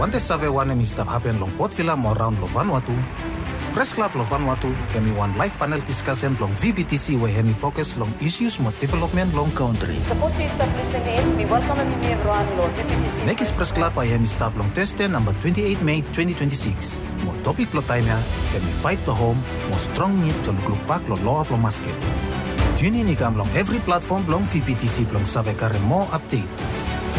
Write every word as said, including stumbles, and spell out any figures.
Wante save wane mi stap happen long Port Vila mo round lo Vanuatu. Press Club lo Vanuatu hemi one live panel discussion long V B T C we hemi focus long issues mo development long country. Suppose you stop listening, we welcome everyone los V B T C. Nekis Press Club ay hemi stap long teste number twenty-eight May twenty twenty-six. Mo topic lo time ya hemi fight to home mo strong need lo luklupak lo law lo masket. Tune in ikam long every platform long V B T C long save kare mo update.